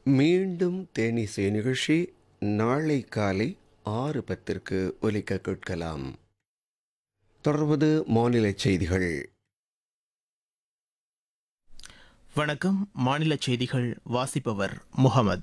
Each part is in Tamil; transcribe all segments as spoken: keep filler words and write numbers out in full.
மீண்டும் தேனிசை நிகழ்ச்சி நாளை காலை ஆறு பத்திற்கு ஒலிக்க கேட்கலாம். தொடர்வது மாநில செய்திகள். வணக்கம். மாநில செய்திகள் வாசிப்பவர் முகமது.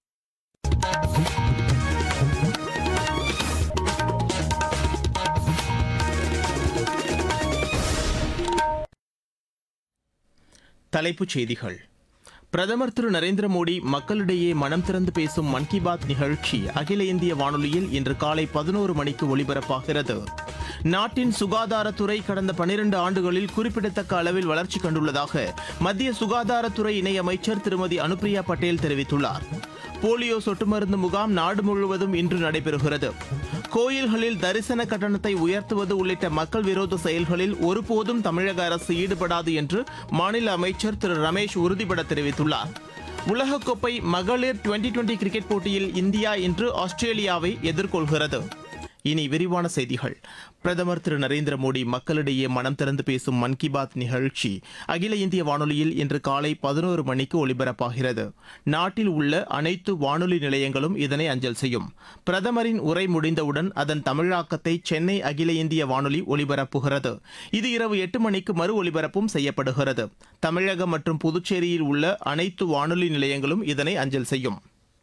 தலைப்புச் செய்திகள். பிரதமர் திரு நரேந்திர மோடி மக்களிடையே மனம் திறந்து பேசும் மன் கி பாத் நிகழ்ச்சி அகில இந்திய வானொலியில் இன்று காலை பதினோரு மணிக்கு ஒலிபரப்பாகிறது. நாட்டின் சுகாதாரத்துறை கடந்த பனிரண்டு ஆண்டுகளில் குறிப்பிடத்தக்க அளவில் வளர்ச்சி கண்டுள்ளதாக மத்திய சுகாதாரத்துறை இணையமைச்சர் திருமதி அனுப்பிரியா பட்டேல் தெரிவித்துள்ளார். போலியோ சொட்டு மருந்து முகாம் நாடு முழுவதும் இன்று நடைபெறுகிறது. கோயில்களில் தரிசன கட்டணத்தை உயர்த்துவது உள்ளிட்ட மக்கள் விரோத செயல்களில் ஒருபோதும் தமிழக அரசு ஈடுபடாது என்று மாநில அமைச்சர் திரு ரமேஷ் உறுதிபட தெரிவித்துள்ளார். உலகக்கோப்பை மகளிர் டுவெண்டி டுவெண்டி கிரிக்கெட் போட்டியில் இந்தியா இன்று ஆஸ்திரேலியாவை எதிர்கொள்கிறது. இனி விரிவான செய்திகள். பிரதமர் திரு நரேந்திர மோடி மக்களிடையே மனம் திறந்து பேசும் மன் கி பாத் நிகழ்ச்சி அகில இந்திய வானொலியில் இன்று காலை பதினோரு மணிக்கு ஒலிபரப்பாகிறது. நாட்டில் உள்ள அனைத்து வானொலி நிலையங்களும் இதனை அஞ்சல் செய்யும். பிரதமரின் உரை முடிந்தவுடன் அதன் தமிழாக்கத்தை சென்னை அகில இந்திய வானொலி ஒலிபரப்புகிறது. இது இரவு எட்டு மணிக்கு மறு ஒலிபரப்பும் செய்யப்படுகிறது. தமிழகம் மற்றும் புதுச்சேரியில் உள்ள அனைத்து வானொலி நிலையங்களும் இதனை அஞ்சல் செய்யும்.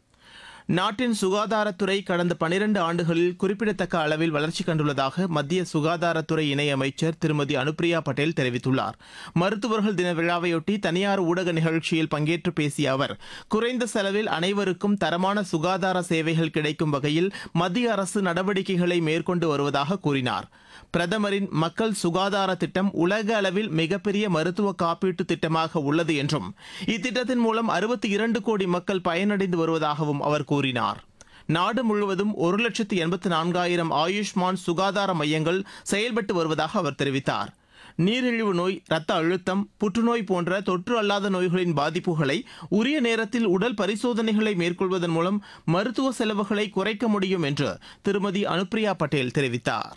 நாட்டின் சுகாதாரத்துறை கடந்த பனிரண்டு ஆண்டுகளில் குறிப்பிடத்தக்க அளவில் வளர்ச்சி கண்டுள்ளதாக மத்திய சுகாதாரத்துறை இணையமைச்சர் திருமதி அனுப்பிரியா பட்டேல் தெரிவித்துள்ளார். மருத்துவர்கள் தின விழாவையொட்டி தனியார் ஊடக நிகழ்ச்சியில் பங்கேற்று பேசிய அவர், குறைந்த செலவில் அனைவருக்கும் தரமான சுகாதார சேவைகள் கிடைக்கும் வகையில் மத்திய அரசு நடவடிக்கைகளை மேற்கொண்டு வருவதாக கூறினார். பிரதமரின் மக்கள் சுகாதார திட்டம் உலக அளவில் மிகப்பெரிய மருத்துவ காப்பீட்டு திட்டமாக உள்ளது என்றும் இத்திட்டத்தின் மூலம் அறுபத்தி இரண்டு கோடி மக்கள் பயனடைந்து வருவதாகவும் அவர் கூறினார். நாடு முழுவதும் ஒரு லட்சத்து எண்பத்து நான்காயிரம் ஆயுஷ்மான் சுகாதார மையங்கள் செயல்பட்டு வருவதாக அவர் தெரிவித்தார். நீரிழிவு நோய், இரத்த அழுத்தம், புற்றுநோய் போன்ற தொற்று அல்லாத நோய்களின் பாதிப்புகளை உரிய நேரத்தில் உடல் பரிசோதனைகளை மேற்கொள்வதன் மூலம் மருத்துவ செலவுகளை குறைக்க முடியும் என்று திருமதி அனுப்பிரியா பட்டேல் தெரிவித்தார்.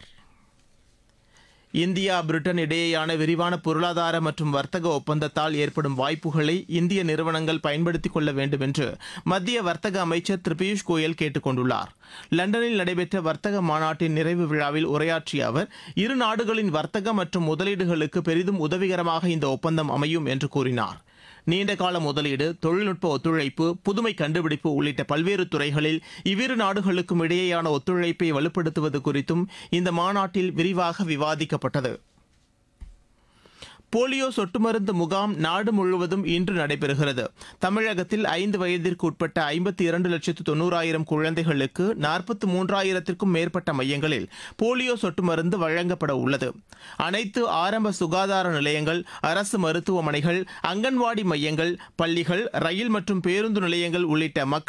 இந்தியா பிரிட்டன் இடையேயான விரிவான பொருளாதார மற்றும் வர்த்தக ஒப்பந்தத்தால் ஏற்படும் வாய்ப்புகளை இந்திய நிறுவனங்கள் பயன்படுத்திக் கொள்ள வேண்டும் என்று மத்திய வர்த்தக அமைச்சர் திரு பியூஷ் கோயல் கேட்டுக் கொண்டுள்ளார். லண்டனில் நடைபெற்ற வர்த்தக மாநாட்டின் நிறைவு விழாவில் உரையாற்றிய அவர், இரு நாடுகளின் வர்த்தக மற்றும் முதலீடுகளுக்கு பெரிதும் உதவிகரமாக இந்த ஒப்பந்தம் அமையும் என்று கூறினார். நீண்டகால முதலீடு, தொழில்நுட்ப ஒத்துழைப்பு, புதுமை கண்டுபிடிப்பு உள்ளிட்ட பல்வேறு துறைகளில் இவ்விரு நாடுகளுக்கும் இடையேயான ஒத்துழைப்பை வலுப்படுத்துவது குறித்தும் இந்த மாநாட்டில் விரிவாக விவாதிக்கப்பட்டது. போலியோ சொட்டு மருந்து முகாம் நாடு முழுவதும் இன்று நடைபெறுகிறது. தமிழகத்தில் ஐந்து வயதிற்கு உட்பட்ட ஐம்பத்தி இரண்டு லட்சத்து தொண்ணூறாயிரம் குழந்தைகளுக்கு நாற்பத்தி மூன்றாயிரத்திற்கும் மேற்பட்ட மையங்களில் போலியோ சொட்டு மருந்து வழங்கப்பட உள்ளது. அனைத்து ஆரம்ப சுகாதார நிலையங்கள், அரசு மருத்துவமனைகள், அங்கன்வாடி மையங்கள், பள்ளிகள், ரயில் மற்றும் பேருந்து நிலையங்கள் உள்ளிட்ட மக்கள்